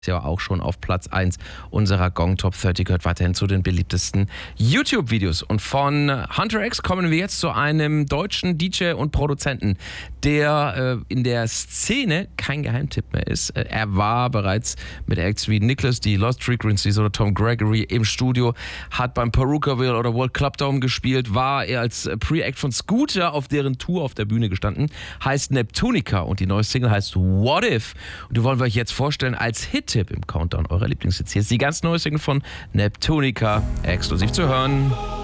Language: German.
Ist ja auch schon auf Platz 1 unserer Gong Top 30, gehört weiterhin zu den beliebtesten YouTube-Videos. Und von Hunter X kommen wir jetzt zu einem deutschen DJ und Produzenten, der in der Szene kein Geheimtipp mehr ist. Er war bereits mit Acts wie Nicholas D, Lost Frequencies oder Tom Gregory im Studio, hat beim Perukaville oder World Club Dome gespielt, war er als Pre-Act von Scooter auf deren Tour auf der Bühne gestanden, heißt Neptunica und die neue Single heißt What If. Und die wollen wir euch jetzt vorstellen als Hit-Tipp im Countdown eurer Lieblingshits. Hier ist die ganz neue Single von Neptunica, exklusiv zu hören.